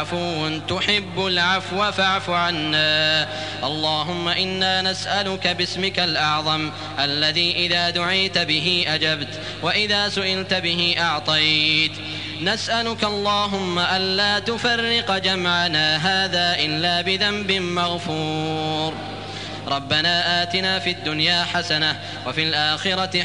عفو تحب العفو فاعف عنا. اللهم إنا نسألك باسمك الأعظم الذي إذا دعيت به أجبت وإذا سئلت به أعطيت، نسألك اللهم ألا تفرق جمعنا هذا إلا بذنب مغفور. ربنا آتنا في الدنيا حسنة وفي الآخرة